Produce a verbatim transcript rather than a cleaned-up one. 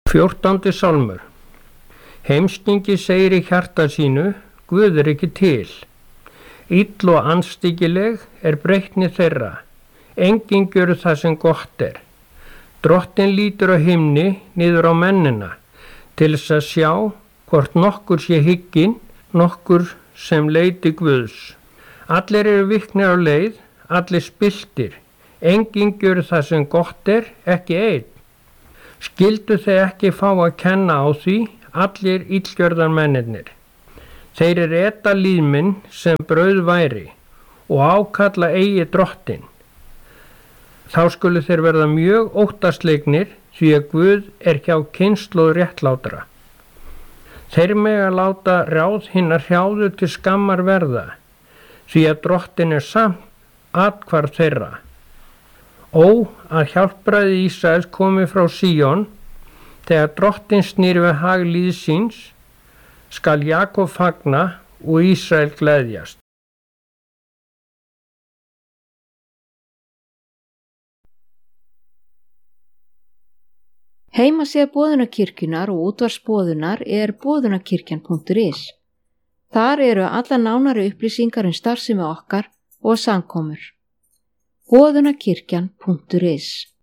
Fjórtándi sálmur. Heimskingi segir í hjarta sínu, Guð er ekki til. Ill og andstyggileg er breytni þeirra, enginn gjör það sem gott er. Drottinn lítur á himni niður á mennina, til þess að sjá hvort nokkur sé hygginn, nokkur sem leiti Guðs. Allir eru viknir á leið, allir spilltir, enginn gjör það sem gott er, ekki einn. Skildu þeir ekki fá að kenna á því, allir illgjörðar mennirnir. Þeir eru eta líðminn sem brauð væri og ákalla eigi drottinn. Þá skulu þeir verða mjög óttaslegnir því að Guð er hjá kynslóð réttlátra. Þeir mega láta ráð hinna hrjáðu til skammar verða, því að drottinn er samt athvarf þeirra. Ó, að hjálpræði Ísraels komi frá Síón, þegar drottinn snýr við hag líðs síns, skal Jakob fagna og Ísrael gleðjast. Heimasíða Boðunarkirkjunnar og útvarpsboðunar er boðunarkirkjan punktur is. Þar eru alla nánari upplýsingar um starfsemi okkar og samkomur. boðunarkirkjan punktur is